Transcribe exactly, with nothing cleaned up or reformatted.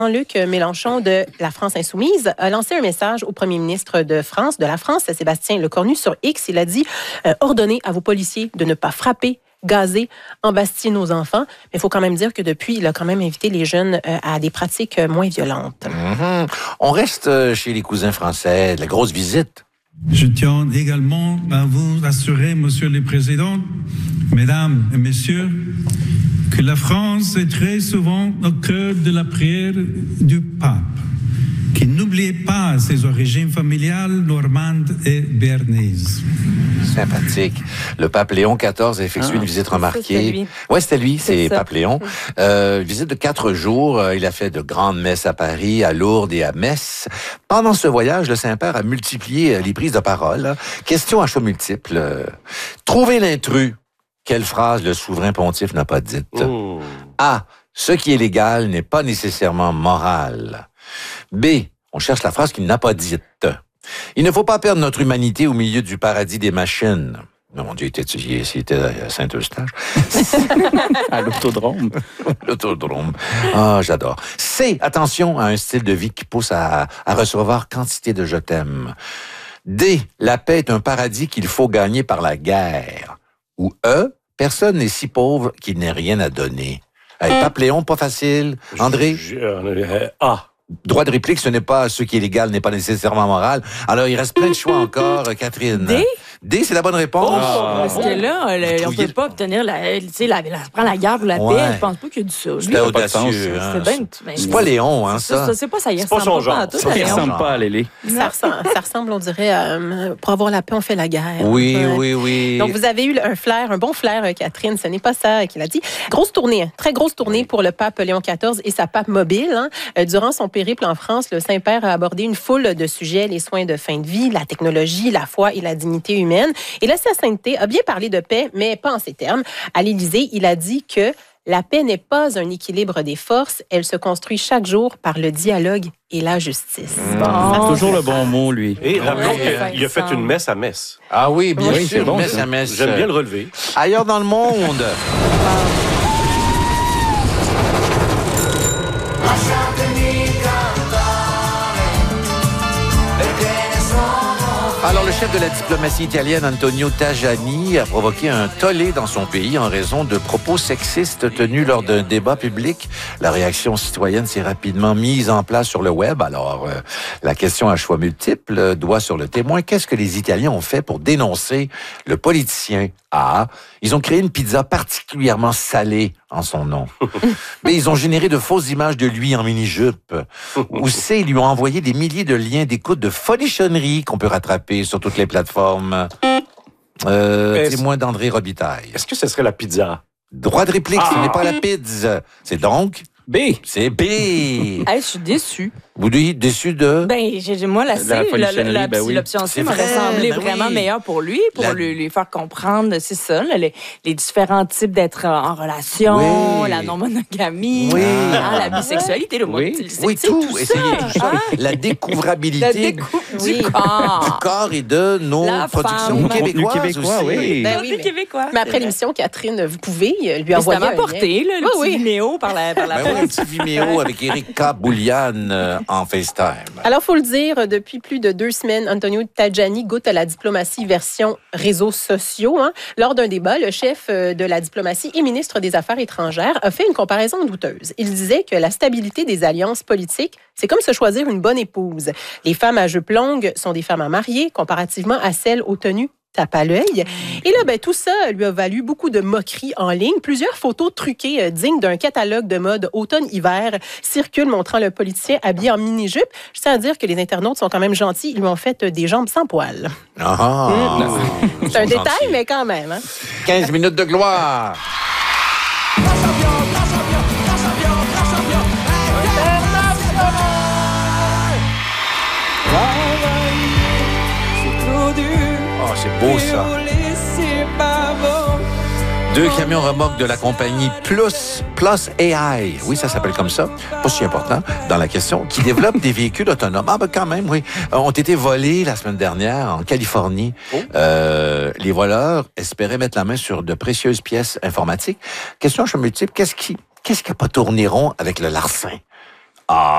Jean-Luc Mélenchon de la France insoumise a lancé un message au premier ministre de France, de la France, Sébastien Lecornu, sur X. Il a dit euh, « Ordonnez à vos policiers de ne pas frapper, gazer, embastiller nos enfants ». Mais il faut quand même dire que depuis, il a quand même invité les jeunes euh, à des pratiques euh, moins violentes. Mm-hmm. On reste chez les cousins français, la grosse visite. Je tiens également à vous assurer, Monsieur le Président, Mesdames et Messieurs, que la France est très souvent au cœur de la prière du pape, qui n'oubliait pas ses origines familiales normandes et béarnaises. Sympathique. Le pape Léon quatorze a effectué ah, une visite remarquée. Oui, c'était lui, c'est, c'est pape Léon. Euh, visite de quatre jours. Il a fait de grandes messes à Paris, à Lourdes et à Metz. Pendant ce voyage, le Saint-Père a multiplié les prises de parole. Question à choix multiples. Trouver l'intrus. Quelle phrase le souverain pontife n'a pas dite? Mmh. A. Ce qui est légal n'est pas nécessairement moral. B. On cherche la phrase qu'il n'a pas dite. Il ne faut pas perdre notre humanité au milieu du paradis des machines. Non, mon Dieu, il était à Saint-Eustache. À l'autodrome. L'autodrome. Ah, oh, j'adore. C. Attention à un style de vie qui pousse à, à recevoir quantité de je t'aime. D. La paix est un paradis qu'il faut gagner par la guerre. Ou E. Personne n'est si pauvre qu'il n'ait rien à donner. Hey, pape Léon, pas facile. André? Je, je, euh, A. Droit de réplique, ce n'est pas ce qui est légal, n'est pas nécessairement moral. Alors, il reste plein de choix encore, Catherine. D? D, c'est la bonne réponse. Oh, parce que là, le, on ne peut pas obtenir la, tu sais, la, la, prendre la guerre ou la ouais. paix. Je pense pas qu'il y a du ça. C'était audacieux. Hein. C'est, bien, ben, c'est pas Léon, hein, ça. ça c'est pas ça. Il c'est pas son genre. Tout, ça, il ressemble pas à Lélé. Ça ressemble, ça ressemble, on dirait, euh, pour avoir la paix, on fait la guerre. Oui, ouais. oui, oui. Donc, vous avez eu un flair, un bon flair, Catherine. Ce n'est pas ça qu'il a dit. Grosse tournée, très grosse tournée pour le pape Léon quatorze et sa pape mobile. Hein. Durant son périple en France, le Saint-Père a abordé une foule de sujets, les soins de fin de vie, la technologie, la foi et la dignité humaine. Et là, sa sainteté a bien parlé de paix, mais pas en ces termes. À l'Élysée, il a dit que la paix n'est pas un équilibre des forces, elle se construit chaque jour par le dialogue et la justice. Mmh. Bon, c'est toujours le bon mot, lui. Et rappelons ouais, qu'il a fait une messe à Metz. Ah oui, bien oui, sûr, c'est bon, une messe à Metz. J'aime bien le relever. Ailleurs dans le monde. Alors, le chef de la diplomatie italienne, Antonio Tajani, a provoqué un tollé dans son pays en raison de propos sexistes tenus lors d'un débat public. La réaction citoyenne s'est rapidement mise en place sur le web. Alors, euh, la question à choix multiples, doigt sur le témoin. Qu'est-ce que les Italiens ont fait pour dénoncer le politicien? A. Ils ont créé une pizza particulièrement salée en son nom. Mais ils ont généré de fausses images de lui en mini-jupe. Ou C. Ils lui ont envoyé des milliers de liens d'écoute de folichonnerie qu'on peut rattraper sur toutes les plateformes. Euh, témoin d'André Robitaille. Est-ce que ce serait la pizza? Droit de réplique, ah! Ce n'est pas la pizza. C'est donc... B. C'est B. Hey, je suis déçue. Vous dites déçu de? Ben, j'ai, moi, la C, la, la, la, ben oui. l'option C m'aurait semblé ben vraiment oui. meilleure pour lui, pour la... lui, lui faire comprendre, c'est ça, les, les différents types d'être en relation, oui. la non-monogamie, oui. hein, la bisexualité, le oui. mot, c'est, oui, c'est tout, tout essayez ça. tout ça. Hein? La découvrabilité la décou... du, du corps. du corps et de nos la productions québécoises québécois, aussi. Oui. Ben oui, mais, québécois. Mais après l'émission, Catherine, vous pouvez lui envoyer un lien. Ça m'a porté, le oh, petit oui. Vimeo par la par la ben oui, un petit Vimeo avec Erika Bouliane euh, en FaceTime. Alors, il faut le dire, depuis plus de deux semaines, Antonio Tajani goûte à la diplomatie version réseaux sociaux. Hein. Lors d'un débat, le chef de la diplomatie et ministre des Affaires étrangères a fait une comparaison douteuse. Il disait que la stabilité des alliances politiques, c'est comme se choisir une bonne épouse. Les femmes à jupe longue sont des femmes à marier, comparativement à celles aux tenues tape à l'œil. Et là, ben, tout ça lui a valu beaucoup de moqueries en ligne. Plusieurs photos truquées euh, dignes d'un catalogue de mode automne-hiver circulent montrant le politicien habillé en mini-jupe. Je tiens à dire que les internautes sont quand même gentils. Ils lui ont fait des jambes sans poils. Ah! Mmh. C'est un détail, gentils. Mais quand même. Hein? quinze minutes de gloire! Oh, c'est beau, ça. Deux camions remorques de la compagnie Plus, Plus A I, oui, ça s'appelle comme ça, pas si important dans la question, qui développe des véhicules autonomes. Ah ben quand même, oui. Ont été volés la semaine dernière en Californie. Oh. Euh, les voleurs espéraient mettre la main sur de précieuses pièces informatiques. Question à choix multiple, qu'est-ce qui, qu'est-ce qui n'a pas tourné rond avec le larcin? Ah!